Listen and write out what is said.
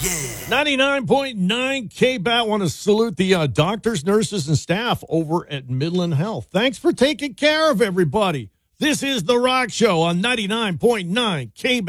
99.9 KBAT. Want to salute the doctors, nurses, and staff over at Midland Health. Thanks for taking care of everybody. This is The Rock Show on 99.9 KBAT.